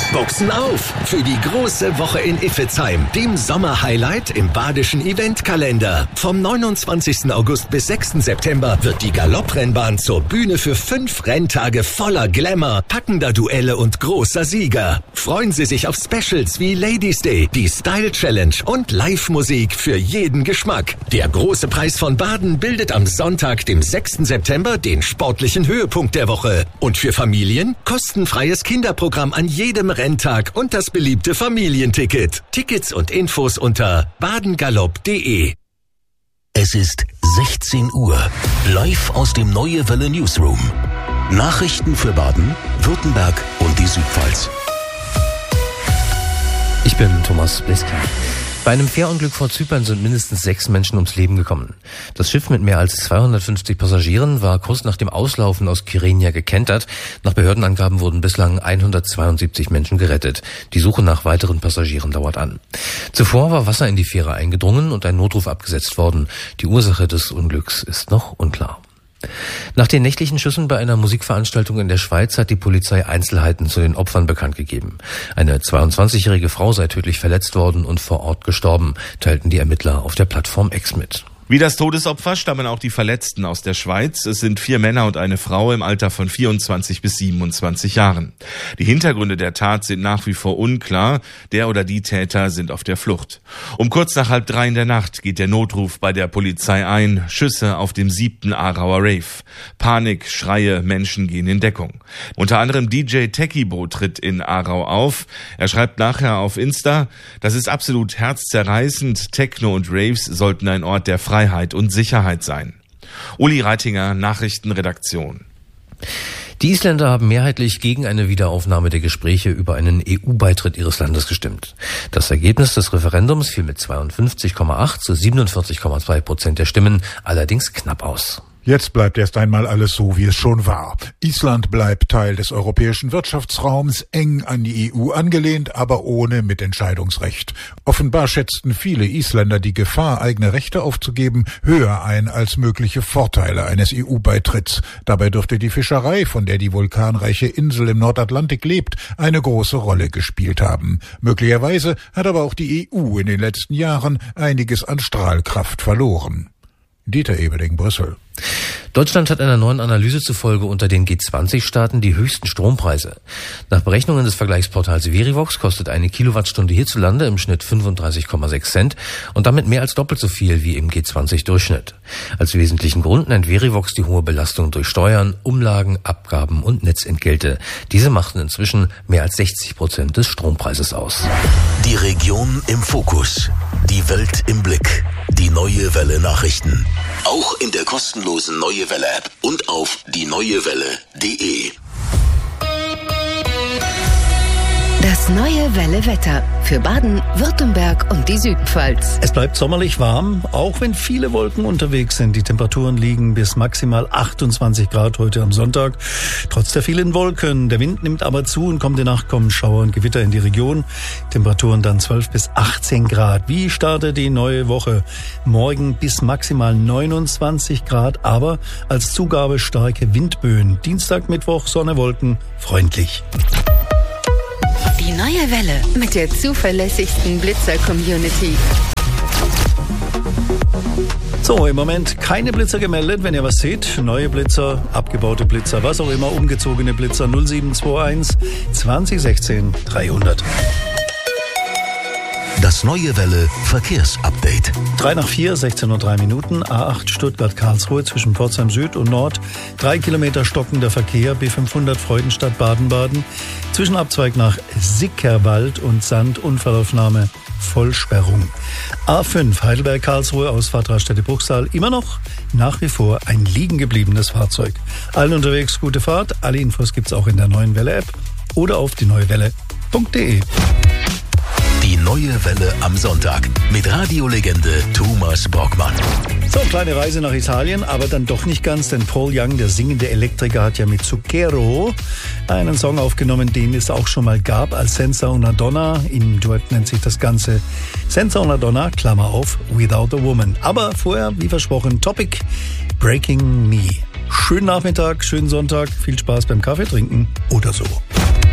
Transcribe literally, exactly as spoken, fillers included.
Buchsen auf für die große Woche in Iffezheim, dem Sommerhighlight im badischen Eventkalender. Vom neunundzwanzigsten August bis sechsten September wird die Galopprennbahn zur Bühne für fünf Renntage voller Glamour, packender Duelle und großer Sieger. Freuen Sie sich auf Specials wie Ladies Day, die Style Challenge und Live-Musik für jeden Geschmack. Der große Preis von Baden bildet am Sonntag, dem sechsten September, den sportlichen Höhepunkt der Woche. Und für Familien kostenfreies Kinderprogramm an jedem Renntag und das beliebte Familienticket. Tickets und Infos unter badengalopp punkt de. Es ist sechzehn Uhr. Live aus dem Neue Welle Newsroom. Nachrichten für Baden, Württemberg und die Südpfalz. Ich bin Thomas Bleski. Bei einem Fährunglück vor Zypern sind mindestens sechs Menschen ums Leben gekommen. Das Schiff mit mehr als zweihundertfünfzig Passagieren war kurz nach dem Auslaufen aus Kyrenia gekentert. Nach Behördenangaben wurden bislang hundertzweiundsiebzig Menschen gerettet. Die Suche nach weiteren Passagieren dauert an. Zuvor war Wasser in die Fähre eingedrungen und ein Notruf abgesetzt worden. Die Ursache des Unglücks ist noch unklar. Nach den nächtlichen Schüssen bei einer Musikveranstaltung in der Schweiz hat die Polizei Einzelheiten zu den Opfern bekannt gegeben. Eine zweiundzwanzigjährige Frau sei tödlich verletzt worden und vor Ort gestorben, teilten die Ermittler auf der Plattform X mit. Wie das Todesopfer stammen auch die Verletzten aus der Schweiz. Es sind vier Männer und eine Frau im Alter von vierundzwanzig bis siebenundzwanzig Jahren. Die Hintergründe der Tat sind nach wie vor unklar. Der oder die Täter sind auf der Flucht. Um kurz nach halb drei in der Nacht geht der Notruf bei der Polizei ein. Schüsse auf dem siebten Aarauer Rave. Panik, Schreie, Menschen gehen in Deckung. Unter anderem D J Techibo tritt in Aarau auf. Er schreibt nachher auf Insta: Das ist absolut herzzerreißend. Techno und Raves sollten ein Ort der Freiheit und Sicherheit sein. Uli Reitinger, Nachrichtenredaktion. Die Isländer haben mehrheitlich gegen eine Wiederaufnahme der Gespräche über einen E U-Beitritt ihres Landes gestimmt. Das Ergebnis des Referendums fiel mit zweiundfünfzig Komma acht zu siebenundvierzig Komma zwei Prozent der Stimmen allerdings knapp aus. Jetzt bleibt erst einmal alles so, wie es schon war. Island bleibt Teil des europäischen Wirtschaftsraums, eng an die E U angelehnt, aber ohne Mitentscheidungsrecht. Offenbar schätzten viele Isländer die Gefahr, eigene Rechte aufzugeben, höher ein als mögliche Vorteile eines E U-Beitritts. Dabei dürfte die Fischerei, von der die vulkanreiche Insel im Nordatlantik lebt, eine große Rolle gespielt haben. Möglicherweise hat aber auch die E U in den letzten Jahren einiges an Strahlkraft verloren. Dieter Ebeling, Brüssel. Deutschland hat einer neuen Analyse zufolge unter den G zwanzig Staaten die höchsten Strompreise. Nach Berechnungen des Vergleichsportals Verivox kostet eine Kilowattstunde hierzulande im Schnitt fünfunddreißig Komma sechs Cent und damit mehr als doppelt so viel wie im G zwanzig Durchschnitt. Als wesentlichen Grund nennt Verivox die hohe Belastung durch Steuern, Umlagen, Abgaben und Netzentgelte. Diese machten inzwischen mehr als sechzig Prozent des Strompreises aus. Die Region im Fokus. Die Welt im Blick. Die Neue Welle Nachrichten. Auch in der kostenlosen Neue Welle App und auf die neue welle punkt de. Das Neue Welle Wetter für Baden, Württemberg und die Südpfalz. Es bleibt sommerlich warm, auch wenn viele Wolken unterwegs sind. Die Temperaturen liegen bis maximal achtundzwanzig Grad heute am Sonntag. Trotz der vielen Wolken. Der Wind nimmt aber zu und kommende Nacht kommen Schauer und Gewitter in die Region. Temperaturen dann zwölf bis achtzehn Grad. Wie startet die neue Woche? Morgen bis maximal neunundzwanzig Grad, aber als Zugabe starke Windböen. Dienstag, Mittwoch, Sonne, Wolken, freundlich. Die Neue Welle mit der zuverlässigsten Blitzer-Community. So, im Moment keine Blitzer gemeldet. Wenn ihr was seht, neue Blitzer, abgebaute Blitzer, was auch immer, umgezogene Blitzer null sieben zwei eins zwanzig sechzehn dreihundert. Das Neue Welle Verkehrsupdate. Drei nach vier, sechzehn Uhr drei Minuten, A acht Stuttgart-Karlsruhe zwischen Pforzheim Süd und Nord. Drei Kilometer stockender Verkehr, B fünfhundert Freudenstadt Baden-Baden. Zwischenabzweig nach Sickerwald und Sand, Unfallaufnahme, Vollsperrung. A fünf Heidelberg-Karlsruhe, Ausfahrt Raststätte Bruchsal, immer noch nach wie vor ein liegen gebliebenes Fahrzeug. Allen unterwegs gute Fahrt, alle Infos gibt's auch in der Neuen Welle App oder auf die neue welle punkt de. Die Neue Welle am Sonntag mit Radiolegende Thomas Brockmann. So, kleine Reise nach Italien, aber dann doch nicht ganz, denn Paul Young, der singende Elektriker, hat ja mit Zucchero einen Song aufgenommen, den es auch schon mal gab als Senza una Donna. Im Duett nennt sich das Ganze Senza una Donna, Klammer auf, Without a Woman. Aber vorher, wie versprochen, Topic Breaking Me. Schönen Nachmittag, schönen Sonntag, viel Spaß beim Kaffee trinken oder so.